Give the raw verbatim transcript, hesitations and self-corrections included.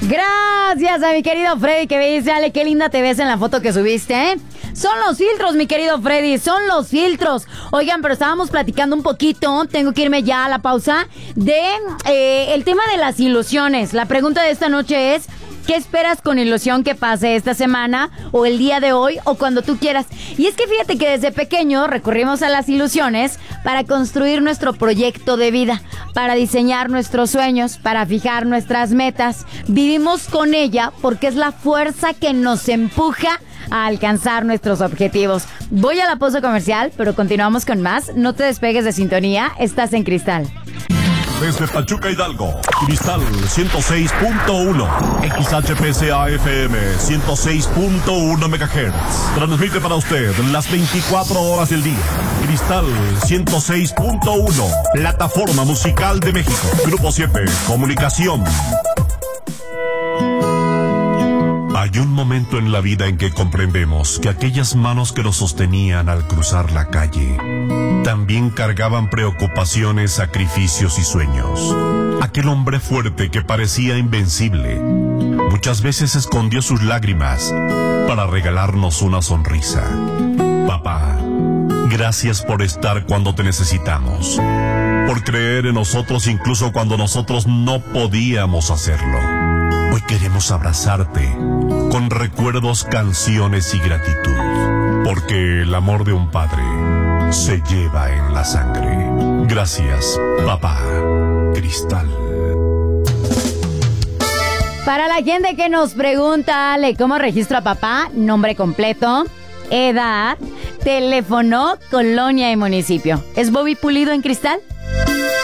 Gracias a mi querido Freddy que me dice, Ale, qué linda te ves en la foto que subiste, ¿eh? Son los filtros, mi querido Freddy, son los filtros. Oigan, pero estábamos platicando un poquito, tengo que irme ya a la pausa, de eh, el tema de las ilusiones. La pregunta de esta noche es, ¿qué esperas con ilusión que pase esta semana o el día de hoy o cuando tú quieras? Y es que fíjate que desde pequeño recurrimos a las ilusiones para construir nuestro proyecto de vida, para diseñar nuestros sueños, para fijar nuestras metas. Vivimos con ella porque es la fuerza que nos empuja a alcanzar nuestros objetivos. Voy a la pausa comercial, pero continuamos con más. No te despegues de sintonía, estás en Cristal. Desde Pachuca, Hidalgo, Cristal ciento seis punto uno, X H P C A F M ciento seis punto uno megahertz. Transmite para usted las veinticuatro horas del día. Cristal ciento seis punto uno, plataforma musical de México. Grupo siete, comunicación. Hay un momento en la vida en que comprendemos que aquellas manos que nos sostenían al cruzar la calle también cargaban preocupaciones, sacrificios y sueños. Aquel hombre fuerte que parecía invencible muchas veces escondió sus lágrimas para regalarnos una sonrisa. Papá, gracias por estar cuando te necesitamos, por creer en nosotros incluso cuando nosotros no podíamos hacerlo. Hoy queremos abrazarte con recuerdos, canciones y gratitud, porque el amor de un padre se lleva en la sangre. Gracias, papá. Cristal. Para la gente que nos pregunta, Ale, ¿cómo registro a papá? Nombre completo, edad, teléfono, colonia y municipio. ¿Es Bobby Pulido en Cristal?